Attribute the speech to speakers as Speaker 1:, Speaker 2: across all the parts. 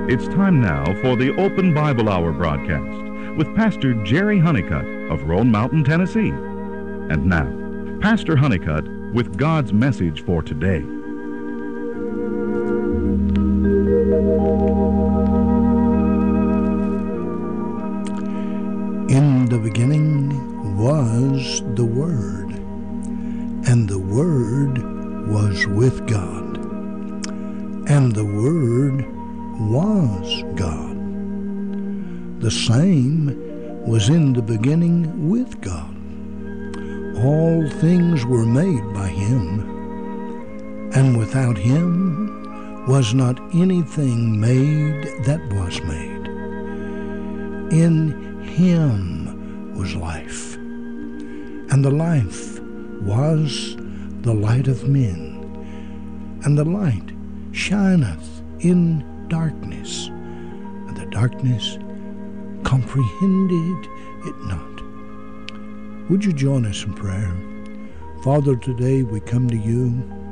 Speaker 1: It's time now for the Open Bible Hour broadcast with Pastor Jerry Honeycutt of Roan Mountain, Tennessee. And now, Pastor Honeycutt with God's message for today.
Speaker 2: In the beginning was the Word, and the Word was with God, and the Word was God. The same was in the beginning with God. All things were made by Him, and without Him was not anything made that was made. In Him was life, and the life was the light of men. And the light shineth in darkness, and the darkness comprehended it not. Would you join us in prayer? Father, today we come to you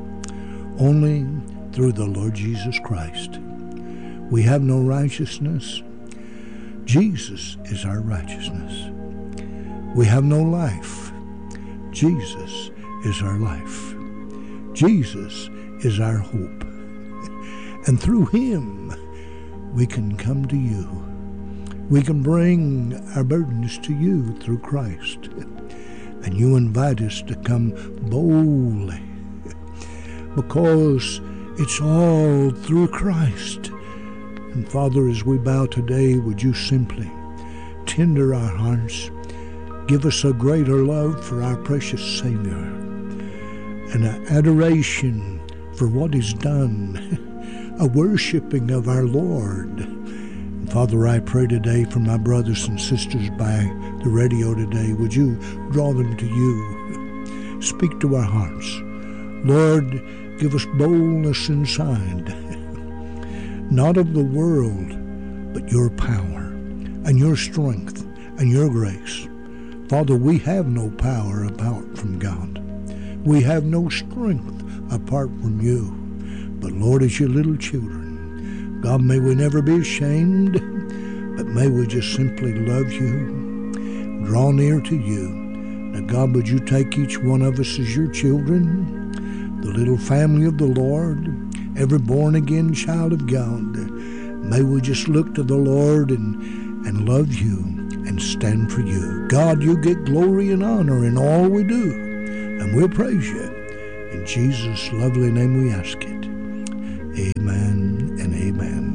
Speaker 2: only through the Lord Jesus Christ. We have no righteousness. Jesus is our righteousness. We have no life. Jesus is our life. Jesus is our hope. And through Him, we can come to you. We can bring our burdens to you through Christ. And you invite us to come boldly, because it's all through Christ. And Father, as we bow today, would you simply tender our hearts, give us a greater love for our precious Savior, and an adoration for what is done, a worshiping of our Lord. And Father, I pray today for my brothers and sisters by the radio today. Would you draw them to you? Speak to our hearts. Lord, give us boldness inside, not of the world, but your power and your strength and your grace. Father, we have no power apart from God. We have no strength apart from you. But Lord, as your little children, God, may we never be ashamed, but may we just simply love you, draw near to you. Now God, would you take each one of us as your children, the little family of the Lord, every born-again child of God. May we just look to the Lord and love you and stand for you. God, you get glory and honor in all we do, and we'll praise you. In Jesus' lovely name we ask it. Amen and amen.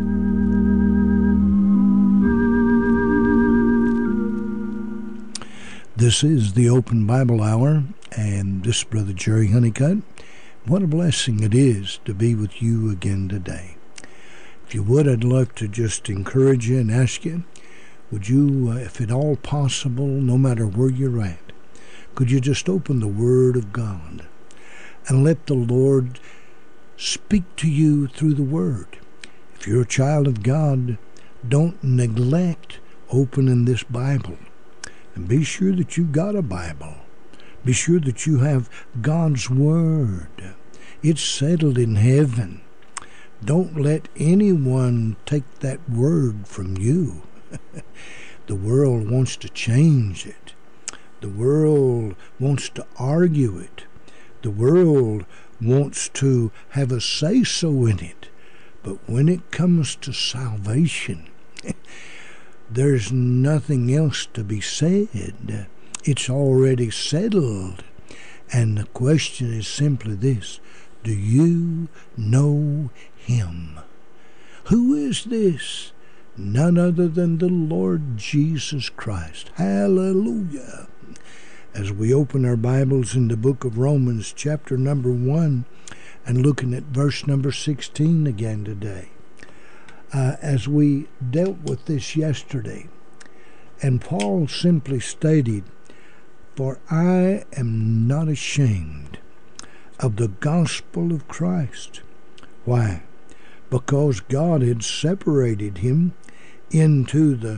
Speaker 2: This is the Open Bible Hour, and this is Brother Jerry Honeycutt. What a blessing it is to be with you again today. If you would, I'd love to just encourage you and ask you, would you, if at all possible, no matter where you're at, could you just open the Word of God and let the Lord speak to you through the Word? If you're a child of God, don't neglect opening this Bible. And be sure that you've got a Bible. Be sure that you have God's Word. It's settled in heaven. Don't let anyone take that Word from you. The world wants to change it. The world wants to argue it. The world wants to have a say-so in it. But when it comes to salvation, there's nothing else to be said. It's already settled. And the question is simply this: do you know Him? Who is this? None other than the Lord Jesus Christ. Hallelujah. As we open our Bibles in the book of Romans, chapter number 1, and looking at verse number 16 again today. As we dealt with this yesterday, and Paul simply stated, "For I am not ashamed of the gospel of Christ." Why? Because God had separated him unto the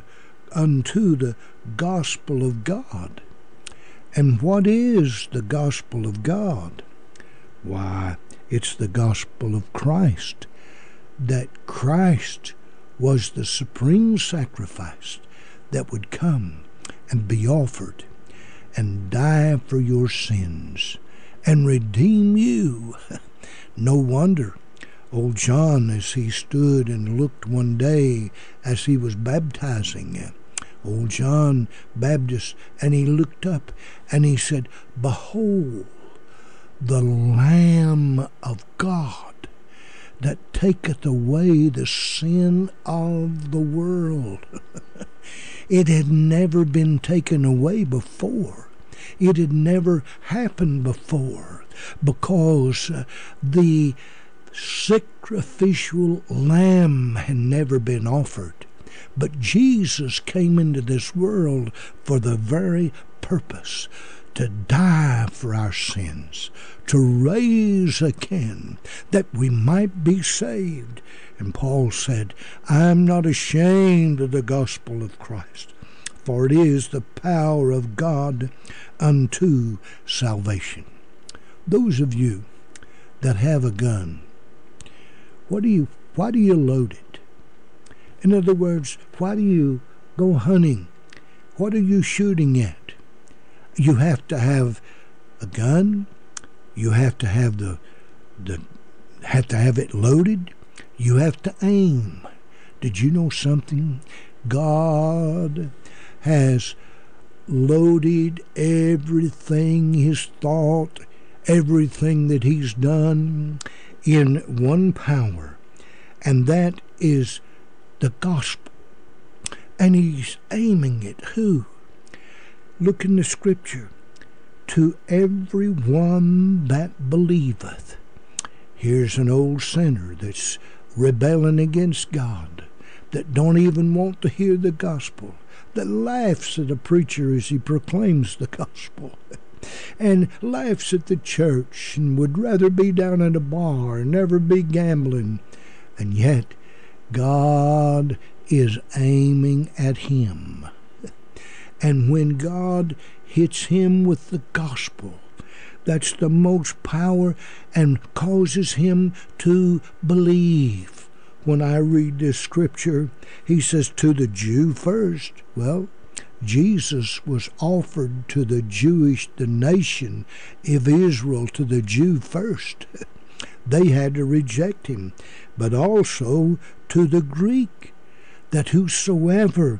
Speaker 2: gospel of God. And what is the gospel of God? Why, it's the gospel of Christ, that Christ was the supreme sacrifice that would come and be offered and die for your sins and redeem you. No wonder old John, as he stood and looked one day as he was baptizing, old John Baptist, and he looked up and he said, "Behold, the Lamb of God that taketh away the sin of the world." It had never been taken away before. It had never happened before, because the sacrificial lamb had never been offered. But Jesus came into this world for the very purpose to die for our sins, to rise again, that we might be saved. And Paul said, "I'm not ashamed of the gospel of Christ, for it is the power of God unto salvation." Those of you that have a gun, why do you load it? In other words, why do you go hunting? What are you shooting at? You have to have a gun. You have to have have it loaded. You have to aim. Did you know something? God has loaded everything, his thought, everything that he's done in one power, and that is the gospel. And he's aiming at who? Look in the scripture. To every one that believeth. Here's an old sinner that's rebelling against God, that don't even want to hear the gospel, that laughs at a preacher as he proclaims the gospel, and laughs at the church, and would rather be down at a bar and never be gambling. And yet God is aiming at him. And when God hits him with the gospel, that's the most power, and causes him to believe. When I read this scripture, he says to the Jew first. Well, Jesus was offered to the nation of Israel, to the Jew first. They had to reject him. But also to the Greek, that whosoever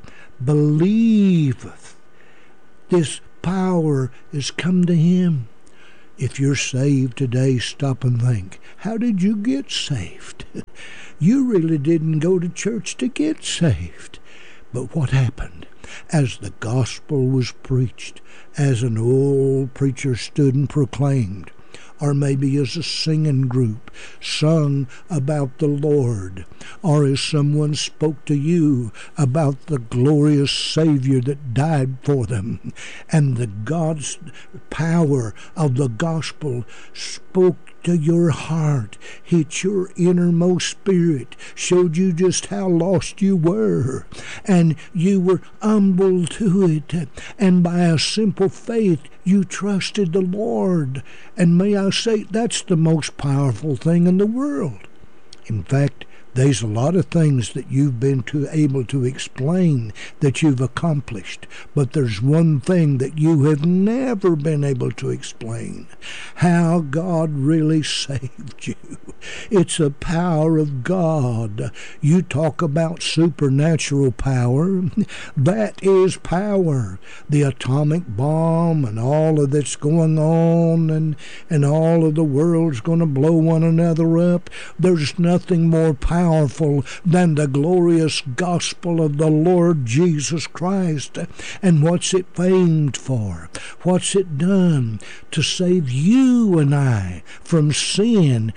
Speaker 2: believeth, this power is come to him. If you're saved today, stop and think, how did you get saved? You really didn't go to church to get saved. But what happened? As the gospel was preached, as an old preacher stood and proclaimed, or maybe as a singing group sung about the Lord, or as someone spoke to you about the glorious Savior that died for them, and the God's power of the gospel spoke to your heart, hit your innermost spirit, showed you just how lost you were, and you were humble to it, and by a simple faith you trusted the Lord. And may I say, that's the most powerful thing in the world. In fact, there's a lot of things that you've been able to explain that you've accomplished, but there's one thing that you have never been able to explain: how God really saved you. It's a power of God. You talk about supernatural power. That is power. The atomic bomb and all of that's going on, and all of the world's going to blow one another up. There's nothing more powerful than the glorious gospel of the Lord Jesus Christ. And what's it famed for? What's it done? To save you and I from sin,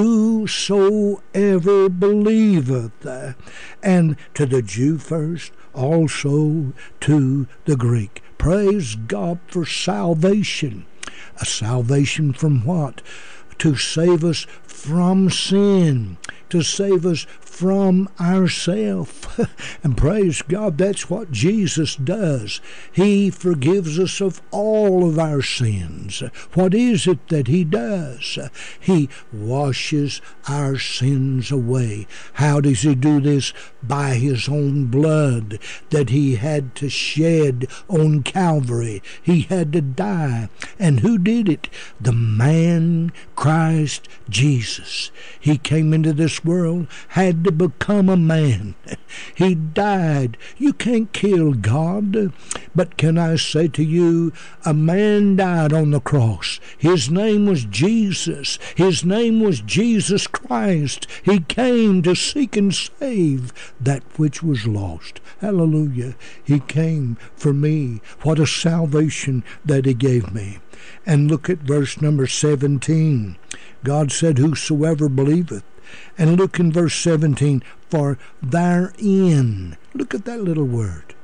Speaker 2: whosoever believeth. And to the Jew first, also to the Greek. Praise God for salvation. A salvation from what? To save us from sin, to save us from ourselves. And praise God, that's what Jesus does. He forgives us of all of our sins. What is it that he does? He washes our sins away. How does he do this? By his own blood that he had to shed on Calvary. He had to die. And who did it? The man Christ Jesus. He came into this world, had to become a man. He died. You can't kill God. But can I say to you, a man died on the cross. His name was Jesus. His name was Jesus Christ. He came to seek and save that which was lost. Hallelujah. He came for me. What a salvation that he gave me. And look at verse number 17. God said, whosoever believeth. And look in verse 17, for therein, look at that little word.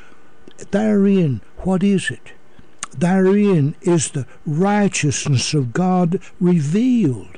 Speaker 2: Therein, what is it? Therein is the righteousness of God revealed.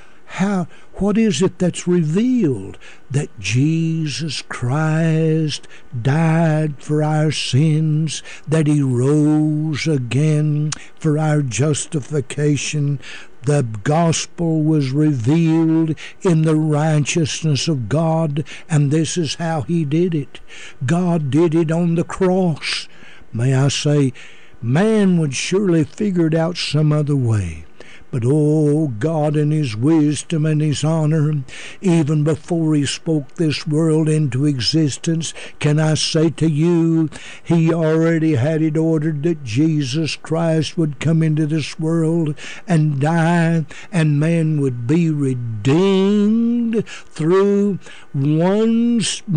Speaker 2: What is it that's revealed? That Jesus Christ died for our sins, that he rose again for our justification. The gospel was revealed in the righteousness of God, and this is how he did it. God did it on the cross. May I say, man would surely figure it out some other way. But oh, God in his wisdom and his honor, even before he spoke this world into existence, can I say to you, he already had it ordered that Jesus Christ would come into this world and die, and man would be redeemed through one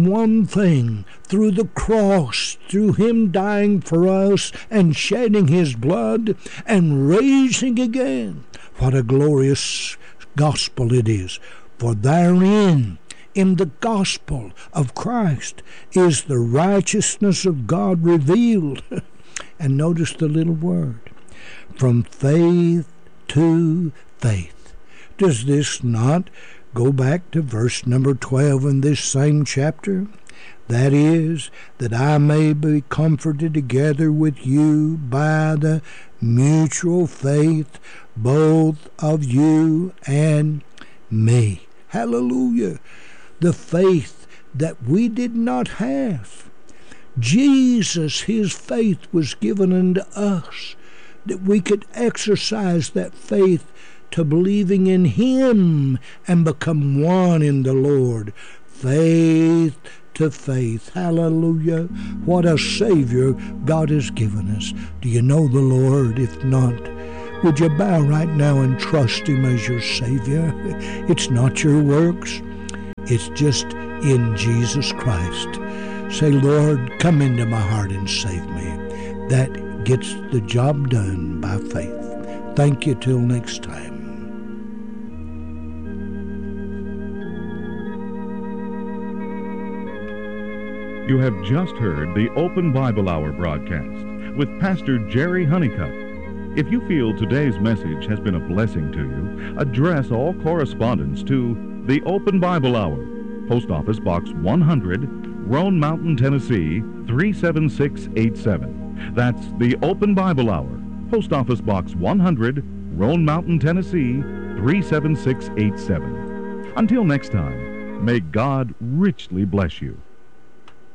Speaker 2: thing, through the cross, through him dying for us and shedding his blood and raising again. What a glorious gospel it is. For therein, in the gospel of Christ, is the righteousness of God revealed. And notice the little word. From faith to faith. Does this not go back to verse number 12 in this same chapter? That is, that I may be comforted together with you by the mutual faith, both of you and me. Hallelujah. The faith that we did not have. Jesus, his faith was given unto us, that we could exercise that faith to believing in him and become one in the Lord. Faith to faith. Hallelujah. What a Savior God has given us. Do you know the Lord? If not, would you bow right now and trust him as your Savior? It's not your works. It's just in Jesus Christ. Say, Lord, come into my heart and save me. That gets the job done by faith. Thank you till next time.
Speaker 1: You have just heard the Open Bible Hour broadcast with Pastor Jerry Honeycutt. If you feel today's message has been a blessing to you, address all correspondence to the Open Bible Hour, Post Office Box 100, Roan Mountain, Tennessee 37687. That's the Open Bible Hour, Post Office Box 100, Roan Mountain, Tennessee 37687. Until next time, may God richly bless you.